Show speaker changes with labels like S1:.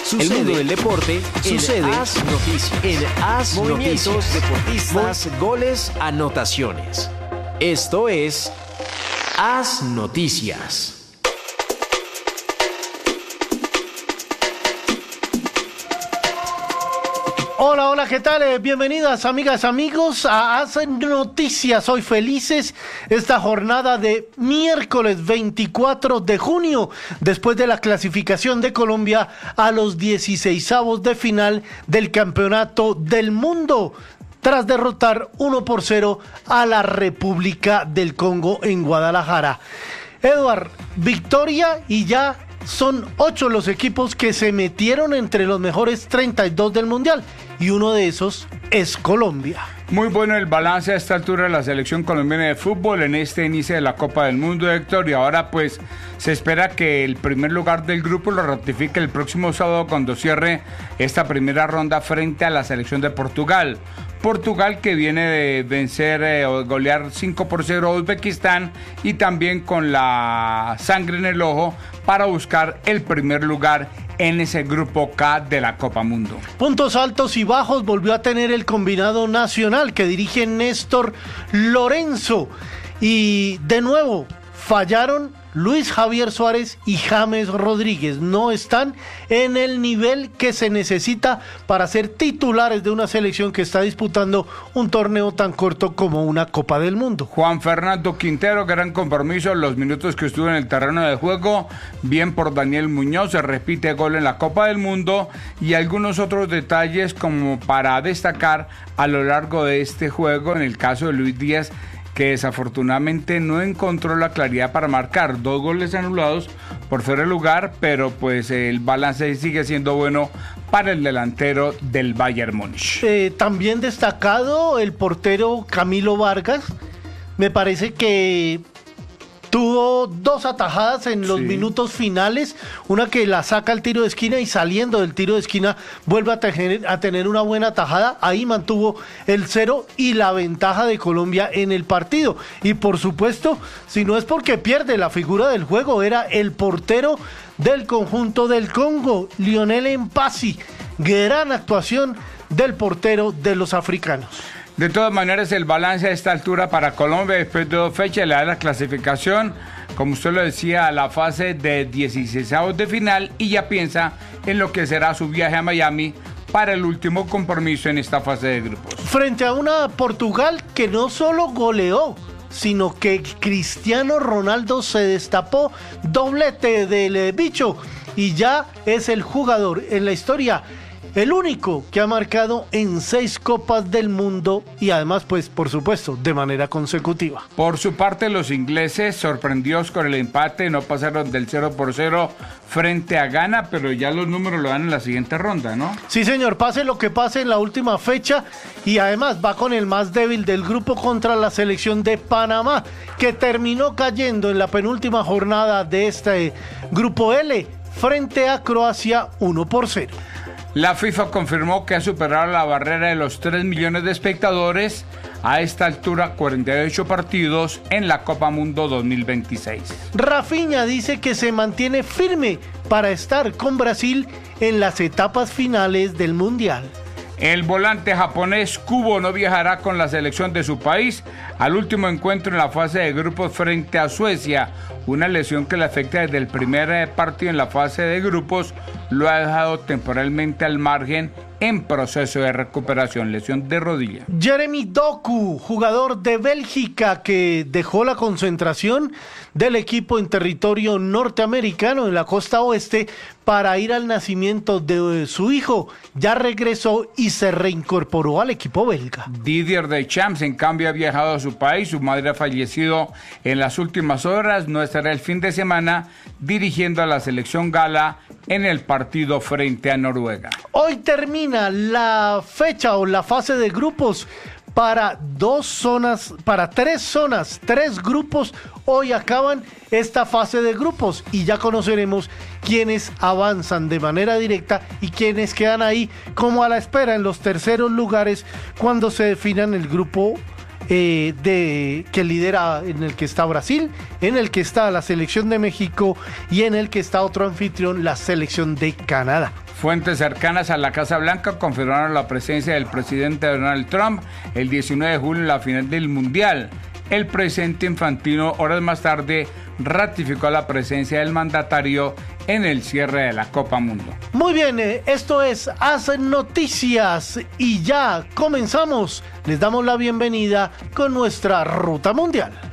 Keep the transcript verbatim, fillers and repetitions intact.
S1: Sucede. El mundo del deporte sucede en As Noticias. En As Movimientos, Noticias. Deportistas, Mo- goles, anotaciones. Esto es As Noticias.
S2: Hola, hola, ¿qué tal? Eh, bienvenidas, amigas, amigos, a As Noticias. Hoy felices esta jornada de miércoles veinticuatro de junio, después de la clasificación de Colombia a los dieciseisavos de final del Campeonato del Mundo, tras derrotar uno por cero a la República del Congo en Guadalajara. Eduard, victoria y ya son ocho los equipos que se metieron entre los mejores treinta y dos del Mundial, y uno de esos es Colombia.
S3: Muy bueno el balance a esta altura de la selección colombiana de fútbol en este inicio de la Copa del Mundo, Héctor, y ahora pues se espera que el primer lugar del grupo lo ratifique el próximo sábado cuando cierre esta primera ronda frente a la selección de Portugal. Portugal, que viene de vencer eh, o golear cinco por cero a Uzbekistán, y también con la sangre en el ojo para buscar el primer lugar en ese grupo K de la Copa Mundo.
S2: Puntos altos y bajos volvió a tener el combinado nacional que dirige Néstor Lorenzo, y de nuevo fallaron Luis Javier Suárez y James Rodríguez. No están en el nivel que se necesita para ser titulares de una selección que está disputando un torneo tan corto como una Copa del Mundo.
S3: Juan Fernando Quintero, gran compromiso, los minutos que estuvo en el terreno de juego, bien por Daniel Muñoz, se repite gol en la Copa del Mundo, y algunos otros detalles como para destacar a lo largo de este juego, en el caso de Luis Díaz, que desafortunadamente no encontró la claridad para marcar, dos goles anulados por fuera de lugar, pero pues el balance sigue siendo bueno para el delantero del Bayern Múnich.
S2: Eh, también destacado el portero Camilo Vargas, me parece que tuvo dos atajadas en los sí. minutos finales, una que la saca al tiro de esquina y saliendo del tiro de esquina vuelve a tener, a tener una buena atajada. Ahí mantuvo el cero y la ventaja de Colombia en el partido. Y por supuesto, si no es porque pierde la figura del juego, era el portero del conjunto del Congo, Lionel Mpassi. Gran actuación del portero de los africanos.
S3: De todas maneras, el balance a esta altura para Colombia después de dos fechas le da la clasificación, como usted lo decía, a la fase de dieciseisavos de final, y ya piensa en lo que será su viaje a Miami para el último compromiso en esta fase de grupos.
S2: Frente a una Portugal que no solo goleó, sino que Cristiano Ronaldo se destapó, doblete del bicho, y ya es el jugador en la historia, el único que ha marcado en seis Copas del Mundo, y además, pues, por supuesto, de manera consecutiva.
S3: Por su parte, los ingleses, sorprendidos con el empate, no pasaron del cero por cero frente a Ghana, pero ya los números lo dan en la siguiente ronda, ¿no?
S2: Sí, señor, pase lo que pase en la última fecha, y además va con el más débil del grupo contra la selección de Panamá, que terminó cayendo en la penúltima jornada de este grupo L frente a Croacia uno por cero.
S3: La FIFA confirmó que ha superado la barrera de los tres millones de espectadores, a esta altura cuarenta y ocho partidos en la Copa Mundo dos mil veintiséis.
S2: Rafinha dice que se mantiene firme para estar con Brasil en las etapas finales del Mundial.
S3: El volante japonés Kubo no viajará con la selección de su país al último encuentro en la fase de grupos frente a Suecia. Una lesión que le afecta desde el primer partido en la fase de grupos lo ha dejado temporalmente al margen en proceso de recuperación, lesión de rodilla.
S2: Jeremy Doku, jugador de Bélgica que dejó la concentración del equipo en territorio norteamericano en la costa oeste para ir al nacimiento de su hijo, ya regresó y se reincorporó al equipo belga.
S3: Didier Deschamps, en cambio, ha viajado a su país, su madre ha fallecido en las últimas horas, no estará el fin de semana dirigiendo a la selección gala en el partido frente a Noruega.
S2: Hoy termina la fecha o la fase de grupos para dos zonas, para tres zonas, tres grupos. Hoy acaban esta fase de grupos y ya conoceremos quiénes avanzan de manera directa y quiénes quedan ahí como a la espera en los terceros lugares cuando se definan el grupo eh, de, que lidera, en el que está Brasil, en el que está la selección de México y en el que está otro anfitrión, la selección de Canadá.
S3: Fuentes cercanas a la Casa Blanca confirmaron la presencia del presidente Donald Trump el diecinueve de julio en la final del Mundial. El presidente Infantino, horas más tarde, ratificó la presencia del mandatario en el cierre de la Copa Mundo.
S2: Muy bien, esto es Haz Noticias y ya comenzamos. Les damos la bienvenida con nuestra ruta mundial.